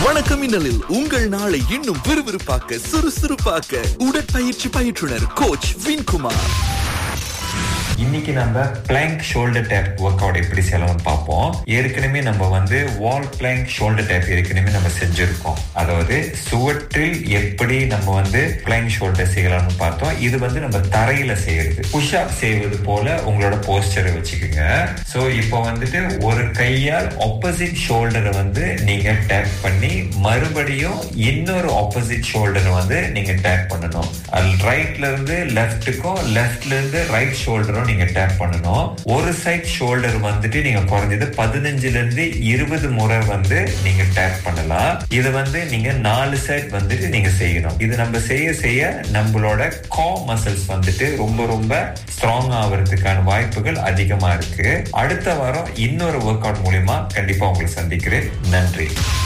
வணக்கம் மின்னலில் உங்கள் நாளை இன்னும் விறுவிறுப்பாக்க சுறுசுறுப்பாக்க உடற்பயிற்சி பயிற்றுனர் கோச் வின்குமார். இன்னைக்கு நம்ம blank shoulder tape work out எப்படி செய்யலாம்னு பார்ப்போம். ஏற்கனவே நம்ம வால் பிளாங்க் ஷோல்டர் டேப் ஏற்கனவே நம்ம செஞ்சிருக்கோம். அதாவது சுவற்றில் எப்படி நம்ம பிளாங்க் ஷோல்டர் செய்யலாம்னு பார்த்தோம். இது நம்ம தரையில செய்யறது, புஷ் அப் செய்வது போல உங்களோட போஸ்டரை வச்சுக்கோங்க. சோ இப்போ ஒரு கையால் ஆப்போசிட் ஷோல்டரை நீங்க டேப் பண்ணி மறுபடியும் இன்னொரு ஆப்போசிட் ஷோல்டரை நீங்க டேப் பண்ணணும். ரைட்ல இருந்து லெஃப்ட்டுக்கும் லெஃப்ட்ல இருந்து ரைட் ஷோல்டரும் நீங்க டேப் பண்ணணும். ஒரு சைட் ஷோல்டர் நீங்க குறைஞ்சது 15 இருந்து 20 முறை நீங்க டேப் பண்ணலாம். இது நீங்க 4 சைட் நீங்க செய்யணும். இது நம்ம செய்ய நம்மளோட கோ மசில்ஸ் ரொம்ப ரொம்ப ஸ்ட்ராங் ஆகிறதுக்கான வாய்ப்புகள் அதிகமா இருக்கு. அடுத்த வாரம் இன்னொரு ஒர்க் அவுட் மூலமா கண்டிப்பா உங்களை சந்திக்கிறேன். நன்றி.